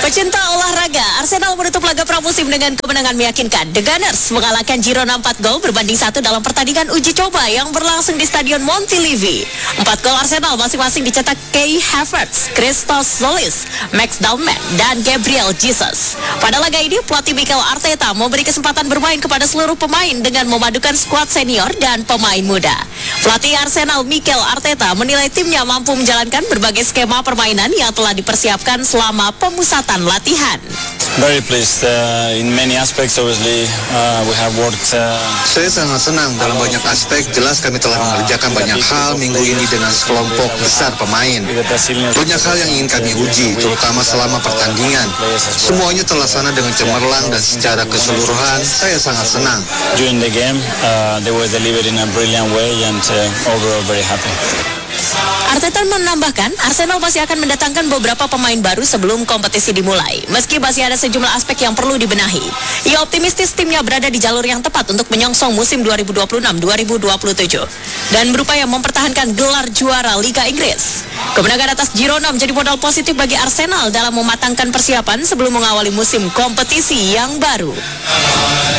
Pecinta olahraga, Arsenal menutup laga pramusim dengan kemenangan meyakinkan. The Gunners mengalahkan Girona 4 gol berbanding 1 dalam pertandingan uji coba yang berlangsung di Stadion Montilivi. 4 gol Arsenal masing-masing dicetak Kai Havertz, Christos Zolis, Max Dalman, dan Gabriel Jesus. Pada laga ini, pelatih Mikel Arteta memberi kesempatan bermain kepada seluruh pemain dengan memadukan skuad senior dan pemain muda. Pelatih Arsenal Mikel Arteta menilai timnya mampu menjalankan berbagai skema permainan yang telah dipersiapkan selama pemusatan latihan. Very pleased in many aspects. Obviously, we have worked. Saya sangat senang dalam banyak aspek. Jelas kami telah mengerjakan banyak hal minggu ini dengan sekelompok besar pemain. Banyak hal yang ingin kami uji, terutama selama pertandingan. Semuanya terlaksana dengan cemerlang dan secara keseluruhan saya sangat senang. During the game, they were delivered in a brilliant way, and overall very happy. Arteta menambahkan, Arsenal masih akan mendatangkan beberapa pemain baru sebelum kompetisi dimulai. Meski masih ada sejumlah aspek yang perlu dibenahi, ia optimistis timnya berada di jalur yang tepat untuk menyongsong musim 2026-2027 dan berupaya mempertahankan gelar juara Liga Inggris. Kemenangan atas Girona menjadi modal positif bagi Arsenal dalam mematangkan persiapan sebelum mengawali musim kompetisi yang baru.